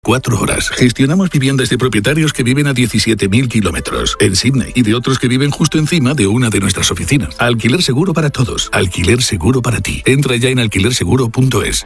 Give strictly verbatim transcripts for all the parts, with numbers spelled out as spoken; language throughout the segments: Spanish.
Cuatro horas. Gestionamos viviendas de propietarios que viven a diecisiete mil kilómetros en Sydney y de otros que viven justo encima de una de nuestras oficinas. Alquiler seguro para todos. Alquiler seguro para ti. Entra ya en alquiler seguro punto es.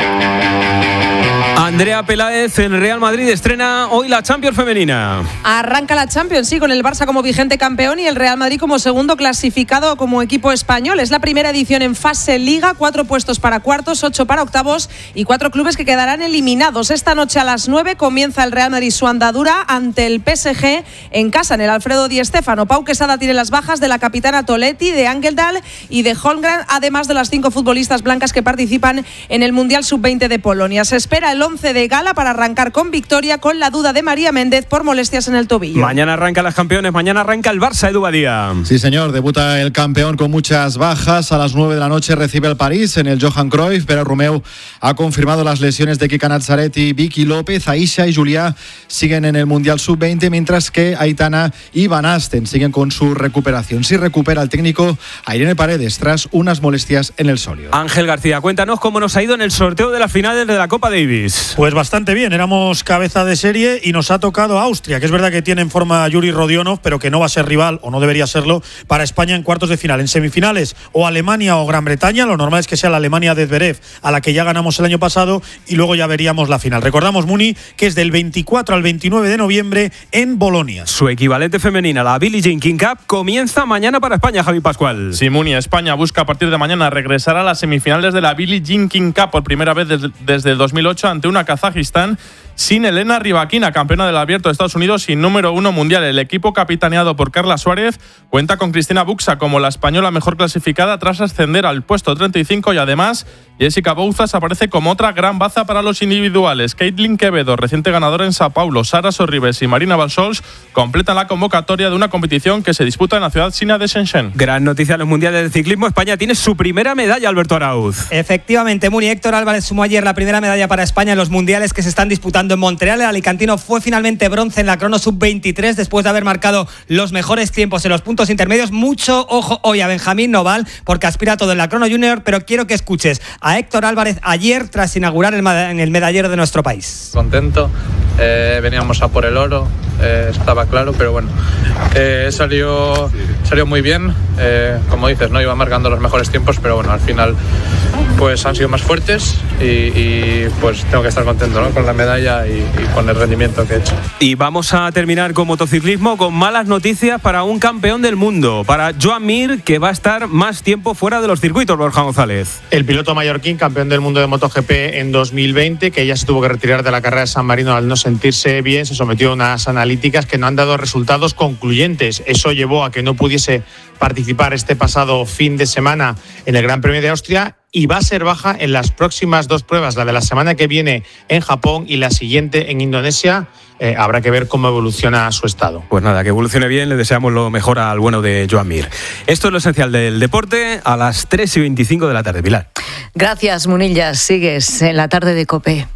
Andrea Peláez en Real Madrid estrena hoy la Champions femenina. Arranca la Champions, sí, con el Barça como vigente campeón y el Real Madrid como segundo clasificado como equipo español. Es la primera edición en fase Liga, cuatro puestos para cuartos, ocho para octavos y cuatro clubes que quedarán eliminados. Esta noche a las nueve comienza el Real Madrid su andadura ante el P S G en casa, en el Alfredo Di Stéfano. Pau Quesada tiene las bajas de la capitana Toletti, de Angeldal y de Holmgren, además de las cinco futbolistas blancas que participan en el Mundial sub veinte de Polonia. Se espera el once de gala para arrancar con victoria, con la duda de María Méndez por molestias en el tobillo. Mañana arrancan las campeones, mañana arranca el Barça, Edu Badía. Sí, señor, debuta el campeón con muchas bajas. A las nueve de la noche recibe el París en el Johan Cruyff, pero Romeu ha confirmado las lesiones de Kika Nazaret, Vicky López, Aisha y Juliá siguen en el Mundial sub veinte, mientras que Aitana y Van Asten siguen con su recuperación. Sí recupera el técnico a Irene Paredes tras unas molestias en el sóleo. Ángel García, cuéntanos cómo nos ha ido en el sorteo de las finales de la Copa Davis. Pues bastante bien, éramos cabeza de serie y nos ha tocado Austria, que es verdad que tiene en forma a Yuri Rodionov, pero que no va a ser rival, o no debería serlo, para España en cuartos de final. En semifinales, o Alemania o Gran Bretaña, lo normal es que sea la Alemania de Zverev, a la que ya ganamos el año pasado, y luego ya veríamos la final. Recordamos, Muni, que es del veinticuatro al veintinueve de noviembre en Bolonia. Su equivalente femenina, la Billie Jean King Cup, comienza mañana para España, Javi Pascual. Sí, Muni, España busca a partir de mañana regresar a las semifinales de la Billie Jean King Cup por primera vez desde, desde el dos mil ocho ante una Kazajistán sin Elena Rybakina, campeona del Abierto de Estados Unidos y número uno mundial. El equipo capitaneado por Carla Suárez cuenta con Cristina Buxa como la española mejor clasificada tras ascender al puesto treinta y cinco, y además Jessica Bouzas aparece como otra gran baza para los individuales. Caitlin Quevedo, reciente ganadora en Sao Paulo, Sara Sorribes y Marina Balsols completan la convocatoria de una competición que se disputa en la ciudad china de Shenzhen. Gran noticia en los mundiales de ciclismo. España tiene su primera medalla, Alberto Arauz. Efectivamente, Muni. Héctor Álvarez sumó ayer la primera medalla para España en los mundiales que se están disputando en Montreal. El alicantino fue finalmente bronce en la crono sub veintitrés después de haber marcado los mejores tiempos en los puntos intermedios. Mucho ojo hoy a Benjamín Noval porque aspira a todo en la crono junior, pero quiero que escuches a Héctor Álvarez ayer tras inaugurar el, en el medallero de nuestro país. Contento, eh, veníamos a por el oro, eh, estaba claro, pero bueno, eh, salió, salió muy bien, eh, como dices, no iba marcando los mejores tiempos, pero bueno, al final pues han sido más fuertes y, y pues tengo que estar contento, ¿no?, con la medalla y, y con el rendimiento que he hecho. Y vamos a terminar con motociclismo, con malas noticias para un campeón del mundo, para Joan Mir, que va a estar más tiempo fuera de los circuitos, Borja González. El piloto mallorquín, campeón del mundo de MotoGP en dos mil veinte, que ya se tuvo que retirar de la carrera de San Marino al no sentirse bien, se sometió a unas analíticas que no han dado resultados concluyentes. Eso llevó a que no pudiese participar este pasado fin de semana en el Gran Premio de Austria y va a ser baja en las próximas dos pruebas, la de la semana que viene en Japón y la siguiente en Indonesia. Eh, habrá que ver cómo evoluciona su estado. Pues nada, que evolucione bien, le deseamos lo mejor al bueno de Joan Mir. Esto es lo esencial del deporte a las tres y veinticinco de la tarde. Pilar. Gracias, Munillas. Sigues en la tarde de COPE.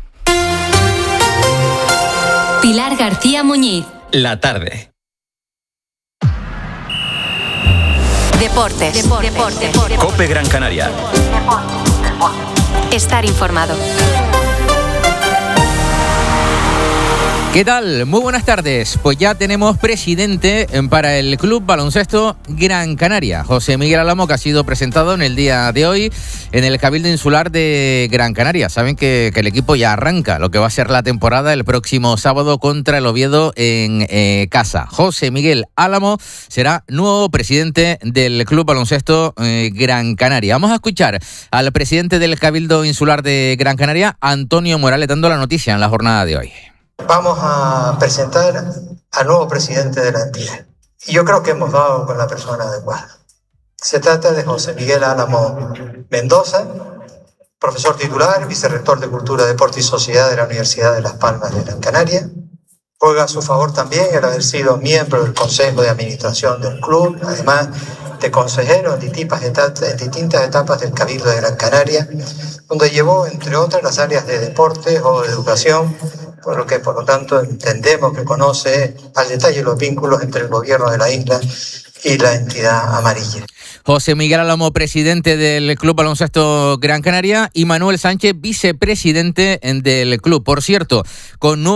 Pilar García Muñiz. La tarde. Deportes. Deportes. Deportes. Deportes. COPE Gran Canaria. Deportes. Deportes. Estar informado. ¿Qué tal? Muy buenas tardes. Pues ya tenemos presidente para el Club Baloncesto Gran Canaria, José Miguel Álamo, que ha sido presentado en el día de hoy en el Cabildo Insular de Gran Canaria. Saben que, que el equipo ya arranca lo que va a ser la temporada el próximo sábado contra el Oviedo en eh, casa. José Miguel Álamo será nuevo presidente del Club Baloncesto eh, Gran Canaria. Vamos a escuchar al presidente del Cabildo Insular de Gran Canaria, Antonio Morales, dando la noticia en la jornada de hoy. Vamos a presentar al nuevo presidente de la entidad. Y yo creo que hemos dado con la persona adecuada. Se trata de José Miguel Álamo Mendoza, profesor titular, vicerrector de Cultura, Deporte y Sociedad de la Universidad de Las Palmas de Gran Canaria. Juega a su favor también el haber sido miembro del Consejo de Administración del club, además de consejero en distintas etapas, en distintas etapas del Cabildo de Gran Canaria, donde llevó, entre otras, las áreas de deporte o de educación, por lo que, por lo tanto, entendemos que conoce al detalle los vínculos entre el gobierno de la isla y la entidad amarilla. José Miguel Álamo, presidente del Club Baloncesto Gran Canaria, y Manuel Sánchez, vicepresidente del club. Por cierto, con